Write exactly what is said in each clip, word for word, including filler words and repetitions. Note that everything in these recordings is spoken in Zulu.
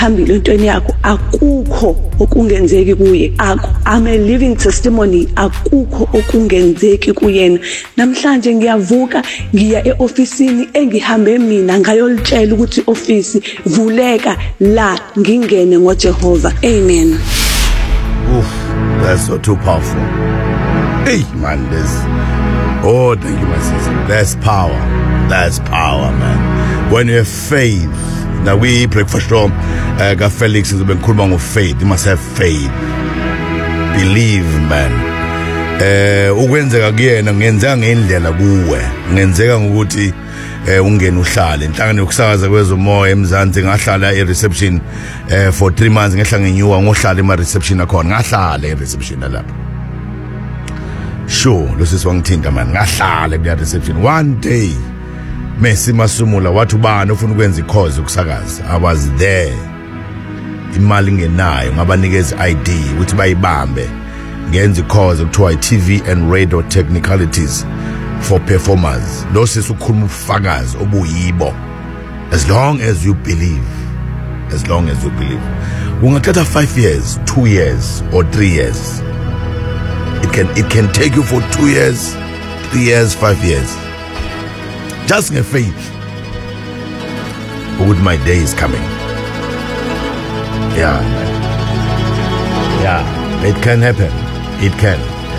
hambile entweni yakho akukho okungenzeki kuye. I'm a living testimony. Akukho okungenzeki kuyena. Namhlanje ngiyavuka ngiya eofisini engihambe mina ngayolitshela ukuthi office vuleka la ngingene ngoJehova. Amen. Oof, that's so too powerful. Hey man, this. Oh, thank you, my sister. That's power. That's power, man. When you have faith. Now we breakfast room, uh, got Felix is been kurban of faith. You must have faith. Believe, man. Eh, ukwenzeka kuyena ngenzeka ngendlela kuwe. Ngenzeka ngokuthi eh ungena uhlale. Inhlangano yokusakaza kwezomoya eMzansi ngahlala e-reception eh for three months ngehla ngenyuwa ngohlala ema-reception akhona. Ngahlala e-reception lapha. Sure, lo sisi wangithinta man. Ngahlala ku-reception one day. Messi Masumula wathi ubani ufuna ukwenza ikhozi ukusakaza. I was there. Imali ngenayo ngabanikeza I D ukuthi bayibambe ngenza ikhozi kuthiwa T V and radio technicalities for performers. Lo sisi ukhuluma ubufakazi obuyibo. As long as you believe. As long as you believe. Ungathatha five years, two years or three years. It can it can take you for two years, three years, five years. Just in faith. But with my day is coming. Yeah. Yeah. It can happen. It can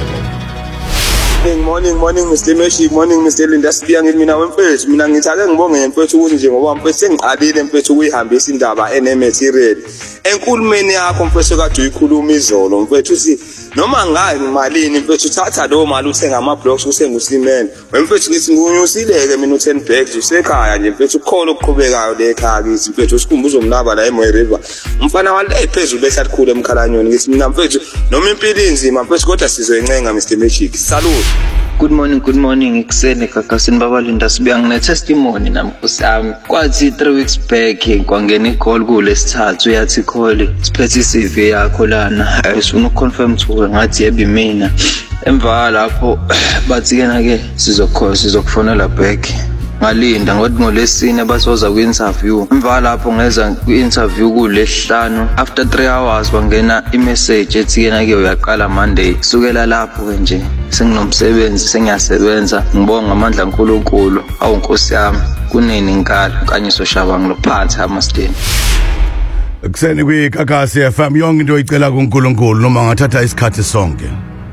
happen. Morning, morning, Mister Meshi, morning, Mister Linda Spiang, mina wemfethu, mina ngithake ngibonge mfethu ukuthi nje ngoba mfethu sengiqalile mfethu ukuyihambisa indaba eneMaterial. Enkulumeni yakho mfethu kade uyikhuluma izolo mfethu uthi noma ngayi imalini mfethu uthatha lo mali uthenga ama blocks usengusimene. Wemfethu ngithi ngunyusileke mina u-ten bags usekhaya nje mfethu ukukhona okuqhubekayo le ekhaya kithi mfethu usikhumbuzo umnaba la eMoy River. Umfana wale ephezulu ehlathi khulu emkhalanyoni ngithi mina mfethu noma impilo inzima mfethu kodwa sizoyencenga Mister Magic. Salute. Good morning, good morning. Ikuseni kakasini babalinda sibuya ngine testimony namkhosi ami. Kwathi three weeks back kwangena i-call kulesithathu yathi call siphethe i-C V yakho lana. Ayifuna ukuconfirm ukuthi ngathi yebi mina. Emva lapho bathi kena ke sizokho sizokufonela back. Ngalinda ngothi ngolesine basoza ku-interview. Emva lapho ngeza ku-interview kulesihlanu. After three hours bangena i-message ethi kena ke uyaqala Monday. Sukela lapho ke nje senginomsebenzi sengiyasebenza ngibonga amandla kaNkulunkulu awu Nkosi yami kunini ngikala kanye soshaba ngilophatha amasiteni. Kuseni kwikakasi F M yonke into icela kuNkulunkulu noma ngathatha isikhathi sonke.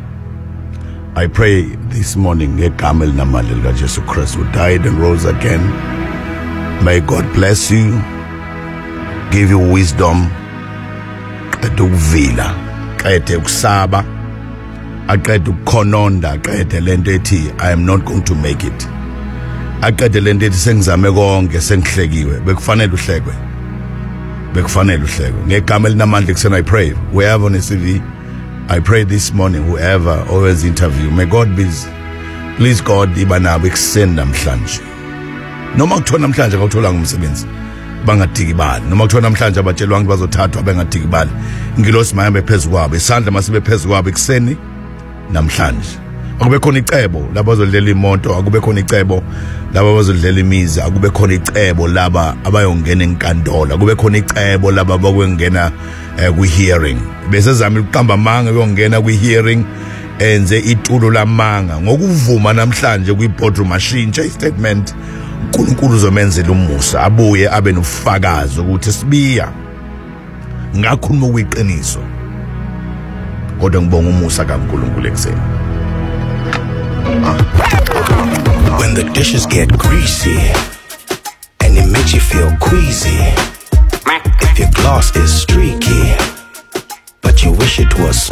I pray this morning ngegama elinamandla lika Jesu Christ who died and rose again. May God bless you, give you wisdom, qede ukuvila, qede ukusaba, aqede ukukhononda, aqede lento ethi I am not going to make it. Aqede lento ethi sengizame konke sengihlekiwe, bekufanele uhlekwe. Bekufanele uhlekwe. Ngegama elinamandla kusena I pray wherever on the C V. I pray this morning, whoever always interview, may God be, please God, ibana bekuseni namhlanje. Noma kuthiwa namhlanje akuthola ngumsebenzi, bangadikibali. Noma kuthiwa namhlanje abatshelwa ukuthi bazothathwa bangadikibali. Ingilosi mahambe phezulu kwabo, isandla masibe phezulu kwabo ekuseni namhlanje. Akube khona icebo laba bazodlela imoto, akube khona icebo laba bazodlela imizi, akube khona icebo laba abayongena enkantolo, akube khona icebo laba bakwengena kwi-hearing. Bese zami uqamba manga uyongena kwi-hearing enze itulo lamanga ngokuvuma namhlanje kwi-boardroom ashintshe i-statement. uNkulunkulu uzomenzela umusa abuye abe nofakazi ukuthi sibiya ngakhuluma ukwiqiniso kodwa ngibonga umusa kaNkulunkulu ekseni. When the dishes get greasy and it makes you feel queasy, if your gloss is streaky but you wish it was